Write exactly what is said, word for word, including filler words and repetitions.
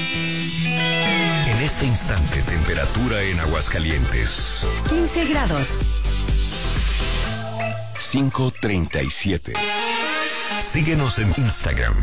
En este instante, temperatura en Aguascalientes. quince grados. cinco treinta y siete. Síguenos en Instagram,